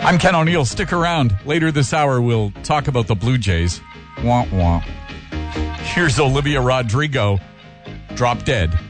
I'm Ken O'Neill. Stick around. Later this hour, we'll talk about the Blue Jays. Wah, wah. Here's Olivia Rodrigo. Drop Dead.